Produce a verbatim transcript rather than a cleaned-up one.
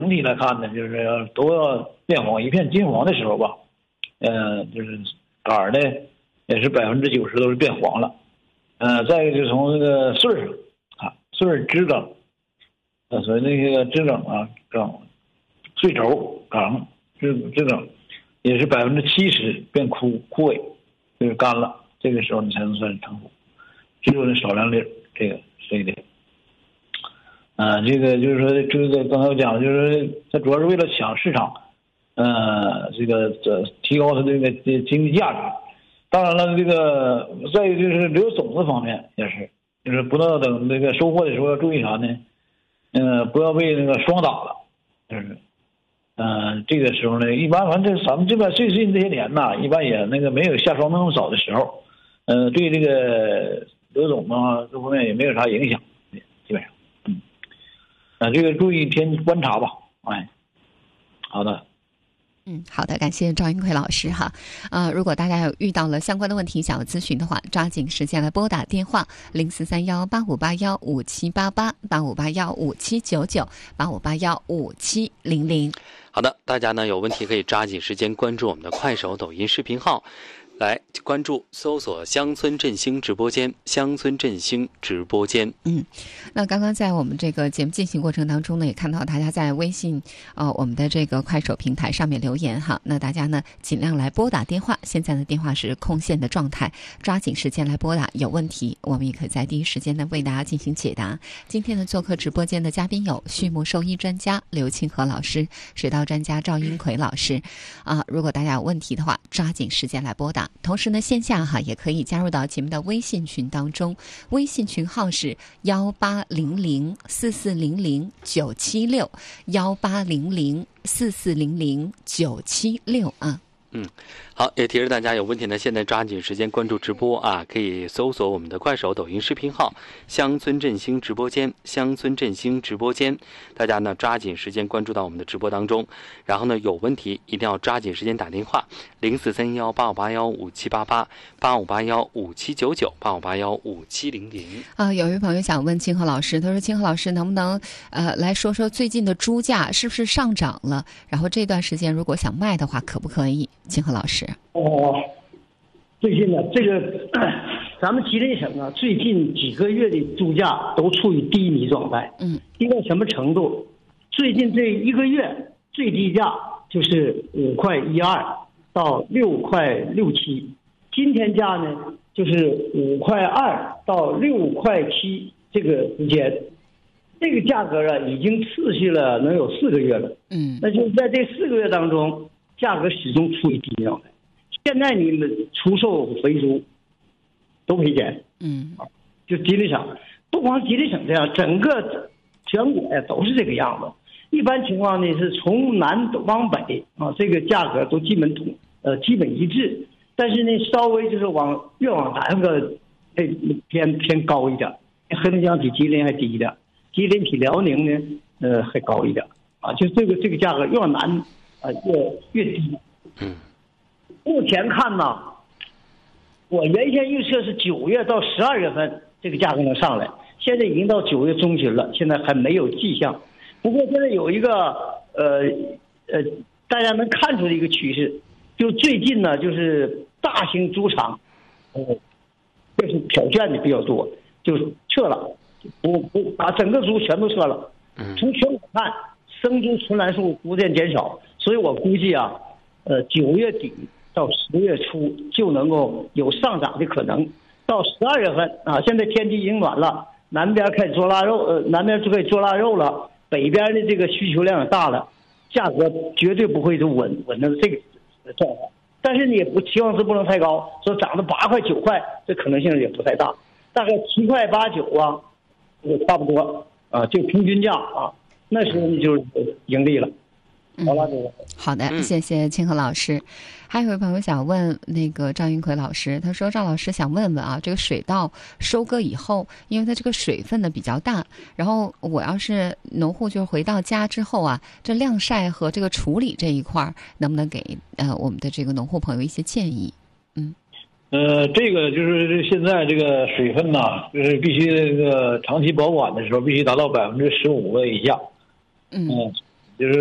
整体来看呢，就是都要变黄，一片金黄的时候吧，呃，就是杆儿呢也是百分之九十都是变黄了。呃，再一个就从这个穗儿上啊，穗儿枝梗，呃，所谓那个枝梗啊，梗、穗轴、梗、枝枝梗，也是百分之七十变枯枯萎，就是干了。这个时候你才能算是成熟。只有那少量粒，这个是一点。啊，这个就是说，这个刚才我讲，就是说它主要是为了抢市场，呃，这个这提高它这个经济价值。当然了，这个再一个就是留种子方面也是，就是不要等这个收获的时候要注意啥呢？呃，不要被那个霜打了，就是，呃，这个时候呢，一般反正咱们这边最近这些年呐，一般也那个没有下霜那么早的时候，呃，对这个留种啊这方面也没有啥影响，基本上。啊，这个注意天观察吧，哎，好的， 嗯，好的，感谢赵云奎老师哈。呃，如果大家有遇到了相关的问题想要咨询的话，抓紧时间来拨打电话零四三幺八五八幺五七八八八五八幺五七九九八五八幺五七零零。 好的，大家呢有问题可以抓紧时间关注我们的快手、抖音视频号。来关注搜索乡村振兴直播间，乡村振兴直播间。 嗯，那刚刚在我们这个节目进行过程当中呢，也看到大家在微信呃我们的这个快手平台上面留言哈，那大家呢尽量来拨打电话，现在的电话是空线的状态，抓紧时间来拨打，有问题我们也可以在第一时间呢为大家进行解答。今天的做客直播间的嘉宾有畜牧兽医专家刘清和老师、水稻专家赵英奎老师啊，如果大家有问题的话，抓紧时间来拨打。同时呢，线下哈也可以加入到节目的微信群当中，微信群号是幺八零零四四零零九七六幺八零零四四零零九七六啊。 嗯，好，也提示大家有问题呢，现在抓紧时间关注直播啊，可以搜索我们的快手、抖音视频号“乡村振兴直播间”，乡村振兴直播间，大家呢抓紧时间关注到我们的直播当中，然后呢有问题一定要抓紧时间打电话零四三幺八五八幺五七八八八五八幺五七九九八五八幺五七零零。 啊，有一位朋友想问清河老师，他说清河老师能不能呃来说说最近的猪价是不是上涨了？然后这段时间如果想卖的话，可不可以？清河老师， 哦，最近呢，这个咱们吉林省啊，最近几个月的猪价都处于低迷状态。 嗯， 低到什么程度？最近这一个月最低价就是五块一二到六块六七，今天价呢就是五块二到六块七这个之间。这个价格啊，已经持续了能有四个月了。 嗯， 那就是在这四个月当中，价格始终处于低迷状态。现在你们出售肥猪都赔钱， 嗯， 就吉林省，不光吉林省这样，整个全国呀都是这个样子。一般情况呢是从南往北啊，这个价格都基本同呃基本一致，但是呢稍微就是往越往南个哎偏偏高一点，黑龙江比吉林还低一点，吉林比辽宁呢呃还高一点啊，就这个这个价格越往南啊越越低。 嗯。 目前看呢，我原先预测是九月到十二月份这个价格能上来，现在已经到九月中旬了，现在还没有迹象。不过现在有一个呃呃，大家能看出的一个趋势，就最近呢，就是大型猪场，呃，就是挑选的比较多，就撤了，不不把整个猪全都撤了。从全国看，生猪存栏数逐渐减少，所以我估计啊，呃，九月底到十月初就能够有上涨的可能。到十二月份啊，现在天气已经暖了，南边开始做腊肉，呃，南边就可以做腊肉了，北边的这个需求量也大了，价格绝对不会是稳稳的这个状态。但是你也不期望值不能太高，说涨到八块九块，这可能性也不太大，大概七块八九啊，也差不多啊，就平均价啊，那时候你就盈利了。好了， 嗯，好的，谢谢清河老师。还有一位朋友想问那个赵云奎老师，他说赵老师想问问啊，这个水稻收割以后，因为它这个水分呢比较大，然后我要是农户就是回到家之后啊，这晾晒和这个处理这一块能不能给呃我们的这个农户朋友一些建议？嗯， 呃，这个就是现在这个水分呐，就是必须这个长期保管的时候必须达到百分之十五以下。 嗯，